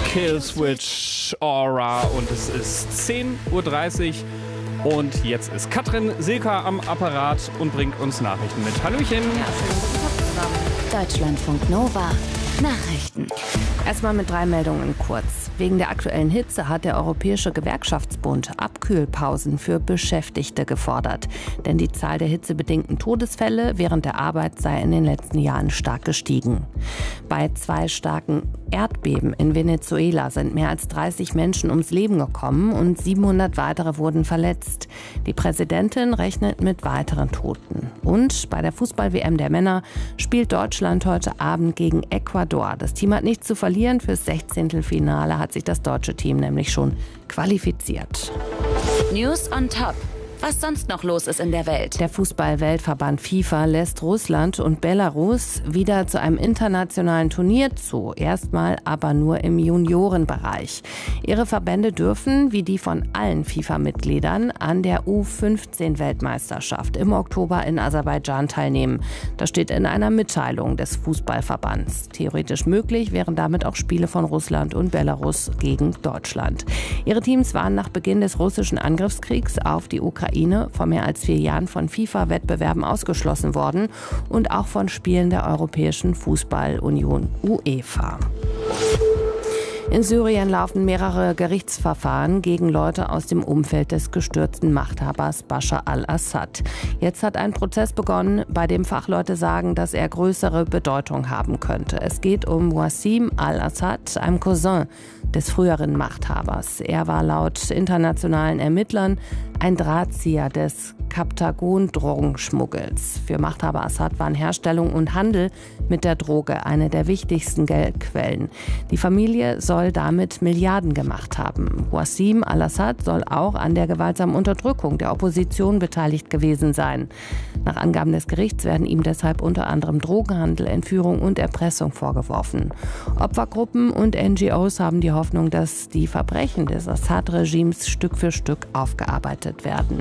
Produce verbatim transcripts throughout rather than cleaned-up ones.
Killswitch Aura und es ist zehn Uhr dreißig und jetzt ist Katrin Silka am Apparat und bringt uns Nachrichten mit. Hallöchen! Ja, Deutschlandfunk Nova. Nachrichten. Erstmal mit drei Meldungen kurz. Wegen der aktuellen Hitze hat der Europäische Gewerkschaftsbund Abkühlpausen für Beschäftigte gefordert. Denn die Zahl der hitzebedingten Todesfälle während der Arbeit sei in den letzten Jahren stark gestiegen. Bei zwei starken Erdbeben in Venezuela sind mehr als dreißig Menschen ums Leben gekommen und siebenhundert weitere wurden verletzt. Die Präsidentin rechnet mit weiteren Toten. Und bei der Fußball-W M der Männer spielt Deutschland heute Abend gegen Ecuador. Das Team hat nichts zu verlieren. Fürs Sechzehntelfinale hat sich das deutsche Team nämlich schon qualifiziert. News on Top. Was sonst noch los ist in der Welt. Der Fußball-Weltverband FIFA lässt Russland und Belarus wieder zu einem internationalen Turnier zu. Erstmal aber nur im Juniorenbereich. Ihre Verbände dürfen, wie die von allen FIFA-Mitgliedern, an der U fünfzehn Weltmeisterschaft im Oktober in Aserbaidschan teilnehmen. Das steht in einer Mitteilung des Fußballverbands. Theoretisch möglich wären damit auch Spiele von Russland und Belarus gegen Deutschland. Ihre Teams waren nach Beginn des russischen Angriffskriegs auf die Ukraine vor mehr als vier Jahren von FIFA-Wettbewerben ausgeschlossen worden und auch von Spielen der Europäischen Fußball-Union UEFA. In Syrien laufen mehrere Gerichtsverfahren gegen Leute aus dem Umfeld des gestürzten Machthabers Bashar al-Assad. Jetzt hat ein Prozess begonnen, bei dem Fachleute sagen, dass er größere Bedeutung haben könnte. Es geht um Wassim al-Assad, einem Cousin des früheren Machthabers. Er war laut internationalen Ermittlern ein Drahtzieher des Kaptagon-Drogenschmuggels. Für Machthaber Assad waren Herstellung und Handel mit der Droge eine der wichtigsten Geldquellen. Die Familie soll damit Milliarden gemacht haben. Wassim al-Assad soll auch an der gewaltsamen Unterdrückung der Opposition beteiligt gewesen sein. Nach Angaben des Gerichts werden ihm deshalb unter anderem Drogenhandel, Entführung und Erpressung vorgeworfen. Opfergruppen und N G Os haben die Hoffnung, dass die Verbrechen des Assad-Regimes Stück für Stück aufgearbeitet werden.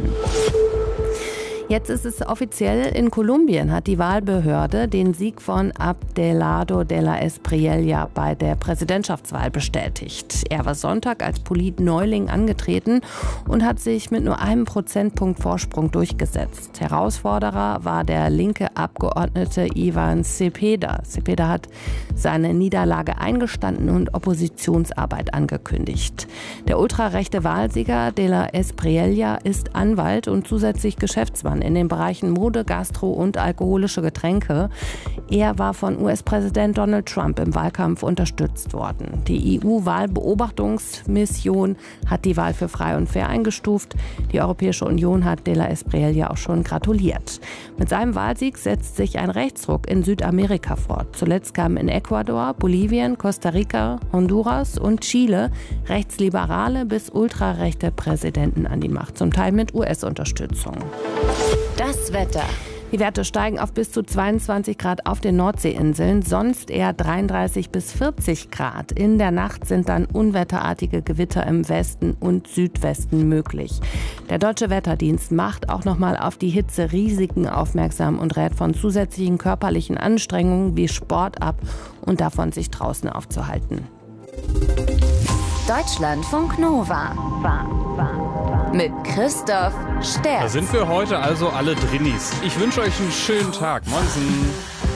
Jetzt ist es offiziell, in Kolumbien hat die Wahlbehörde den Sieg von Abelardo de la Espriella bei der Präsidentschaftswahl bestätigt. Er war Sonntag als Politneuling angetreten und hat sich mit nur einem Prozentpunkt Vorsprung durchgesetzt. Herausforderer war der linke Abgeordnete Ivan Cepeda. Cepeda hat seine Niederlage eingestanden und Oppositionsarbeit angekündigt. Der ultrarechte Wahlsieger de la Espriella ist Anwalt und zusätzlich Geschäftsmann in den Bereichen Mode, Gastro und alkoholische Getränke. Er war von U S-Präsident Donald Trump im Wahlkampf unterstützt worden. Die E U-Wahlbeobachtungsmission hat die Wahl für frei und fair eingestuft. Die Europäische Union hat de la Espriella auch schon gratuliert. Mit seinem Wahlsieg setzt sich ein Rechtsruck in Südamerika fort. Zuletzt kamen in Ecuador, Bolivien, Costa Rica, Honduras und Chile rechtsliberale bis ultrarechte Präsidenten an die Macht, zum Teil mit U S-Unterstützung. Das Wetter. Die Werte steigen auf bis zu zweiundzwanzig Grad auf den Nordseeinseln, sonst eher dreiunddreißig bis vierzig Grad. In der Nacht sind dann unwetterartige Gewitter im Westen und Südwesten möglich. Der Deutsche Wetterdienst macht auch nochmal auf die Hitze-Risiken aufmerksam und rät von zusätzlichen körperlichen Anstrengungen wie Sport ab und davon, sich draußen aufzuhalten. Deutschlandfunk Nova. Mit Christoph Sterz. Da sind wir heute also alle Drinnis. Ich wünsche euch einen schönen Tag. Moinsen.